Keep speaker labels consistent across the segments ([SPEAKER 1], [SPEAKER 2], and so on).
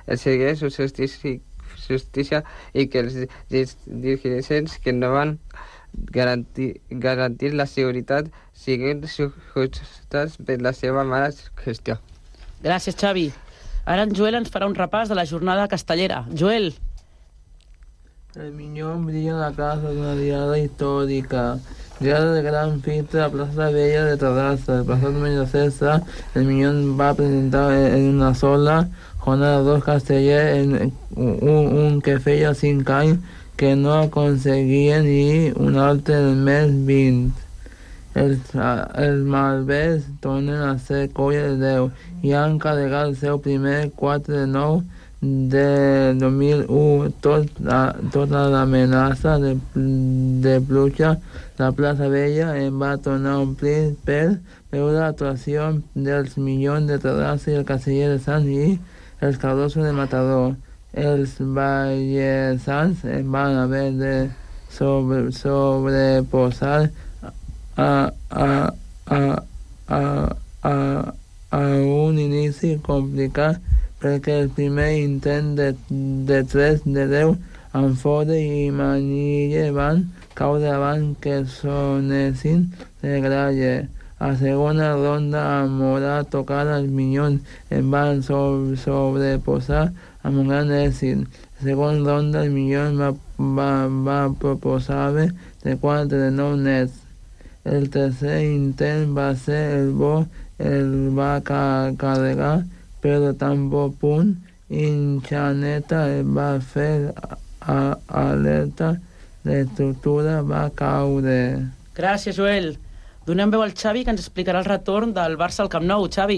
[SPEAKER 1] segueix justícia i que els dirigents que no van garantir la seguretat siguin jutjats per la seva mala gestió.
[SPEAKER 2] Gràcies, Xavi. Ara en Joel ens farà un repàs de la jornada castellera. Joel.
[SPEAKER 3] El Minyón brilla en la casa de una diada histórica. Diada de gran fiesta, la Plaza Bella de Terrassa. El pasado mes César, el Minyón va a presentar en una sola jornada 2 castellers, un que feia 5 anys que no aconseguien i un altre el mes 20. Els malvers tornen a ser colla de Déu i han carregat el seu primer 4 de 9 de 2001. Tota l'amenaça de pluja, la plaça Vella em va tornar a omplir per veure l'actuació dels Minyons de Terrassa i el Casteller de Sant i els Carrossos de Mataró. Els vallesans van haver de sobreposar a un inici complicat perquè el primer intent de 3 de 10 amb Fora i Manille van caure abans que sonessin de gralla. A segona ronda, a Morà tocar els Minyons en van sobreposar amb un gran èxit. A segona ronda, el Minyons va proposar de 4 de 9 nets. El tercer intent va ser el bo, el va carregar, però tan bo punt, Inxaneta va fer alerta, l'estructura va caure.
[SPEAKER 2] Gràcies, Joel. Donem veu al Xavi, que ens explicarà el retorn del Barça al Camp Nou. Xavi.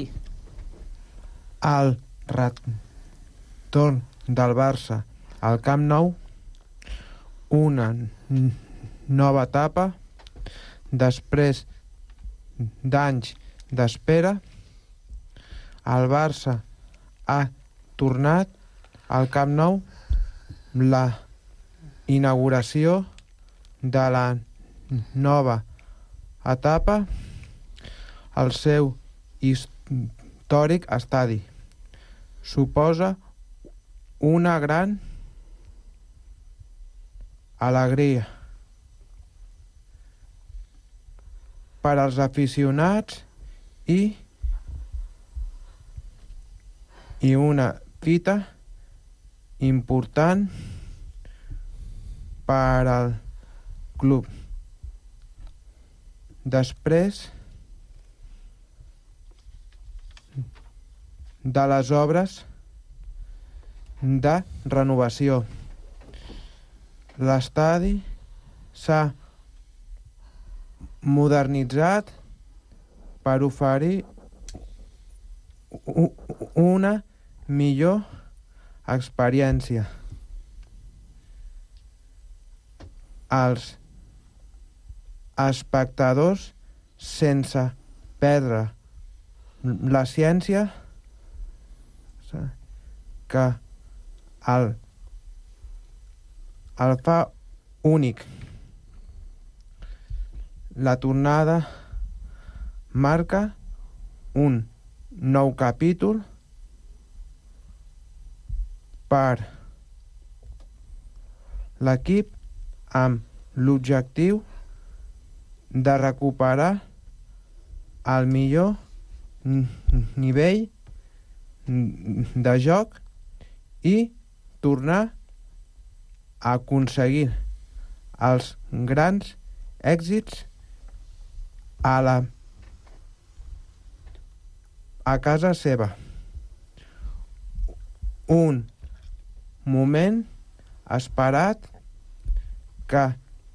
[SPEAKER 4] El retorn del Barça al Camp Nou, una nova etapa, després d'anys d'espera, el Barça ha tornat al Camp Nou, la inauguració de la nova etapa al seu històric estadi. Suposa una gran alegria per als aficionats i una fita important per al club. Després de les obres de renovació, l'estadi s'ha modernitzat per oferir una millor experiència als espectadors sense perdre la ciència que el fa únic. La tornada marca un nou capítol per l'equip amb l'objectiu de recuperar el millor nivell de joc i tornar a aconseguir els grans èxits a casa seva. Un moment esperat que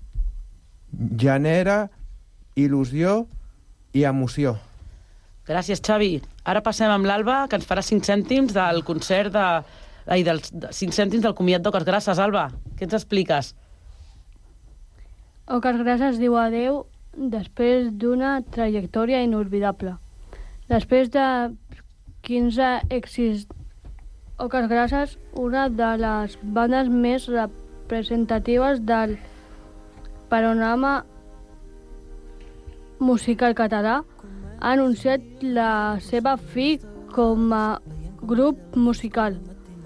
[SPEAKER 4] genera il·lusió i emoció.
[SPEAKER 2] Gràcies, Xavi. Ara passem amb l'Alba, que ens farà 5 cèntims del concert dels 5 cèntims del comiat d'Oques Grasses. Alba, què ens expliques?
[SPEAKER 5] Oques Grasses diu adeu després d'una trajectòria inolvidable. Després de 15 èxits, Oques Grasses, una de les bandes més representatives del panorama musical català, ha anunciat la seva fi com a grup musical.